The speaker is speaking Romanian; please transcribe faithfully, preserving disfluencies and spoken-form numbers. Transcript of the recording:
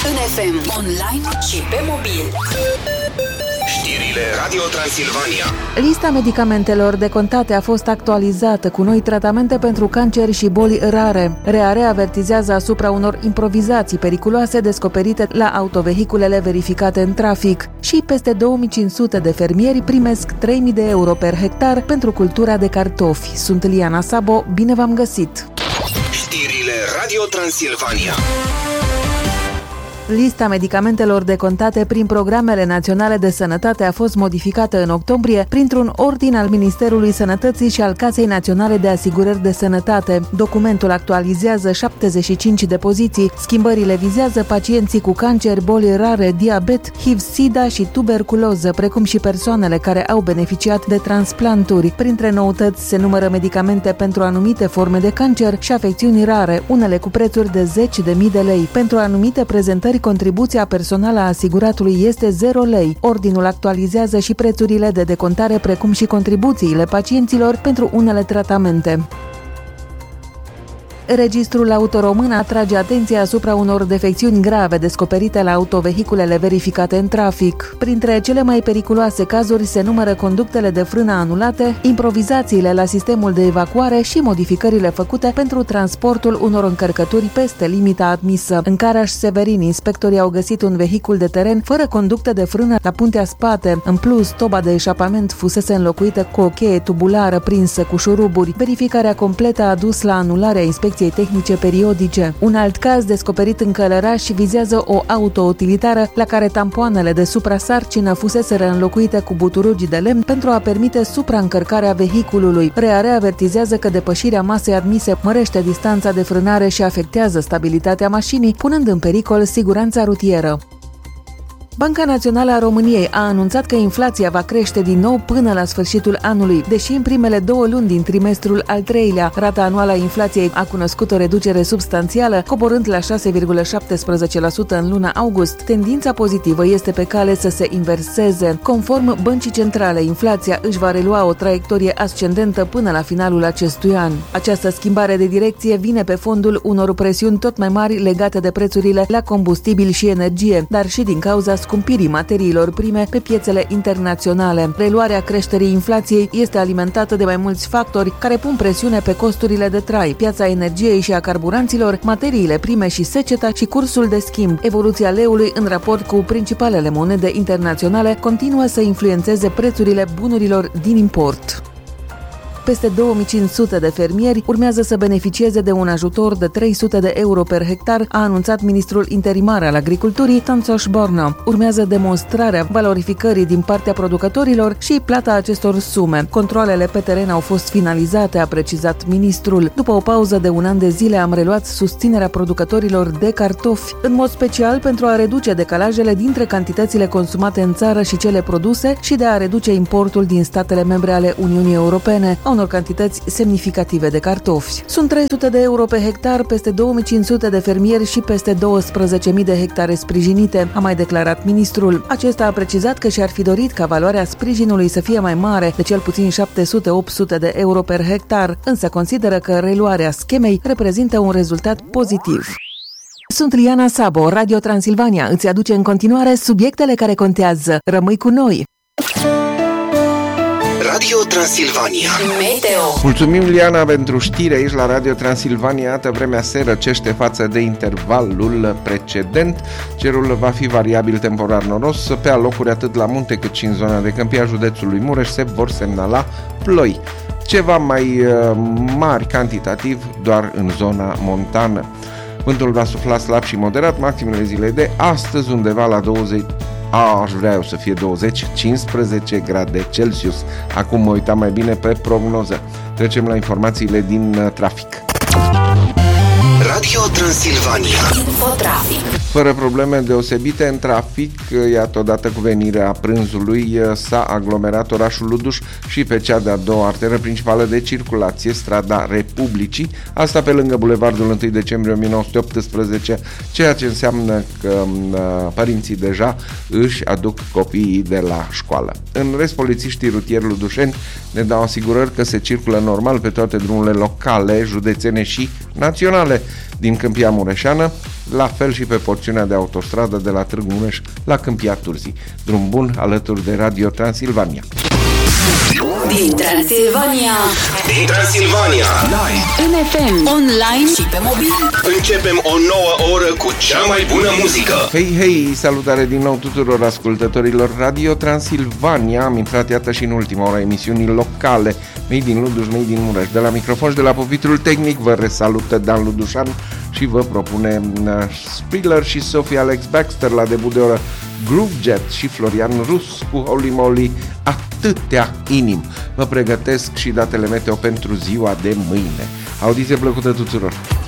În F M, online și pe mobil. Știrile Radio Transilvania. Lista medicamentelor decontate a fost actualizată cu noi tratamente pentru cancer și boli rare. R A R avertizează asupra unor improvizații periculoase descoperite la autovehiculele verificate în trafic. Și peste două mii cinci sute de fermieri primesc trei mii de euro per hectar pentru cultura de cartofi. Sunt Liana Sabo, bine v-am găsit! Știrile Radio Transilvania. Lista medicamentelor decontate prin programele naționale de sănătate a fost modificată în octombrie printr-un ordin al Ministerului Sănătății și al Casei Naționale de Asigurări de Sănătate. Documentul actualizează șaptezeci și cinci de poziții. Schimbările vizează pacienții cu cancer, boli rare, diabet, H I V, SIDA și tuberculoză, precum și persoanele care au beneficiat de transplanturi. Printre noutăți se numără medicamente pentru anumite forme de cancer și afecțiuni rare, unele cu prețuri de zeci de mii de lei. Pentru anumite prezentări, contribuția personală a asiguratului este zero lei. Ordinul actualizează și prețurile de decontare, precum și contribuțiile pacienților pentru unele tratamente. Registrul Auto Român atrage atenția asupra unor defecțiuni grave descoperite la autovehiculele verificate în trafic. Printre cele mai periculoase cazuri se numără conductele de frână anulate, improvizațiile la sistemul de evacuare și modificările făcute pentru transportul unor încărcături peste limita admisă. În Caraș-Severin, inspectorii au găsit un vehicul de teren fără conductă de frână la puntea spate. În plus, toba de eșapament fusese înlocuită cu o cheie tubulară prinsă cu șuruburi. Verificarea completă a dus la anularea inspecției tehnice periodice. Un alt caz descoperit în Călăraș vizează o auto-utilitară la care tampoanele de suprasarcină fuseseră înlocuite cu buturugi de lemn pentru a permite supraîncărcarea vehiculului. R A R avertizează că depășirea masei admise mărește distanța de frânare și afectează stabilitatea mașinii, punând în pericol siguranța rutieră. Banca Națională a României a anunțat că inflația va crește din nou până la sfârșitul anului, deși în primele două luni din trimestrul al treilea, rata anuală a inflației a cunoscut o reducere substanțială, coborând la șase virgulă șaptesprezece la sută în luna august. Tendința pozitivă este pe cale să se inverseze. Conform Băncii Centrale, inflația își va relua o traiectorie ascendentă până la finalul acestui an. Această schimbare de direcție vine pe fondul unor presiuni tot mai mari legate de prețurile la combustibil și energie, dar și din cauza scumpirii materiilor prime pe piețele internaționale. Reluarea creșterii inflației este alimentată de mai mulți factori care pun presiune pe costurile de trai, piața energiei și a carburanților, materiile prime și seceta și cursul de schimb. Evoluția leului în raport cu principalele monede internaționale continuă să influențeze prețurile bunurilor din import. Peste două mii cinci sute de fermieri urmează să beneficieze de un ajutor de trei sute de euro per hectar, a anunțat ministrul interimar al agriculturii, Tănțoș Bornă. Urmează demonstrarea valorificării din partea producătorilor și plata acestor sume. Controalele pe teren au fost finalizate, a precizat ministrul. După o pauză de un an de zile am reluat susținerea producătorilor de cartofi, în mod special pentru a reduce decalajele dintre cantitățile consumate în țară și cele produse și de a reduce importul din statele membre ale Uniunii Europene a unor cantități semnificative de cartofi. Sunt trei sute de euro pe hectar, peste două mii cinci sute de fermieri și peste douăsprezece mii de hectare sprijinite, a mai declarat ministrul. Acesta a precizat că și-ar fi dorit ca valoarea sprijinului să fie mai mare, de cel puțin șapte sute - opt sute de euro per hectar, însă consideră că reluarea schemei reprezintă un rezultat pozitiv. Sunt Liana Sabo, Radio Transilvania îți aduce în continuare subiectele care contează. Rămâi cu noi! Radio Transilvania. Meteo. Mulțumim, Liana, pentru știri aici la Radio Transilvania. Iată, vremea se răcește față de intervalul precedent. Cerul va fi variabil temporar noros. Pe alocuri, atât la munte cât și în zona de câmpie a județului Mureș se vor semnala ploi. Ceva mai uh, mari cantitativ doar în zona montană. Vântul va sufla slab și moderat, maximele zilei de astăzi undeva la douăzeci. A, aș vrea eu să fie douăzeci - cincisprezece grade Celsius. Acum mă uitam mai bine pe prognoză. Trecem la informațiile din uh, trafic. Radio Transilvania. Infotrafic. Fără probleme deosebite în trafic, iată, odată cu venirea prânzului s-a aglomerat orașul Luduș și pe cea de-a doua arteră principală de circulație, strada Republicii, asta pe lângă bulevardul întâi decembrie o mie nouă sute optsprezece, ceea ce înseamnă că părinții deja își aduc copiii de la școală. În rest, polițiștii rutieri ludușeni ne dau asigurări că se circulă normal pe toate drumurile locale, județene și naționale din Câmpia Mureșeană. la fel și pe porțiunea de autostradă de la Târgu Mureș la Câmpia Turzii. Drum bun alături de Radio Transilvania. Din Transilvania, Din Transilvania, în F M, online și pe mobil. începem o nouă oră cu cea mai bună muzică. Hei, hei, salutare din nou tuturor ascultătorilor Radio Transilvania. Am intrat iată și în ultima ora emisiunii locale, mei din Luduș, mei din Mureș. De la microfon și de la pupitrul tehnic vă resalută Dan Ludușan și vă propune uh, Spiller și Sophie Alex Baxter la debut de oră, Groove Jet și Florian Rus cu Holy Moly, atâtea inim. Vă pregătesc și datele meteo pentru ziua de mâine. Audiție plăcută tuturor!